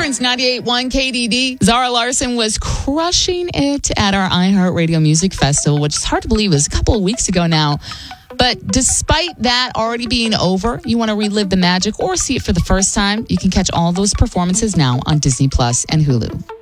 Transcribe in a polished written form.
Prince 98.1 KDD. Zara Larsson was crushing it at our iHeartRadio Music Festival, which is hard to believe was a couple of weeks ago now. But despite that already being over, you want to relive the magic or see it for the first time, you can catch all those performances now on Disney Plus and Hulu.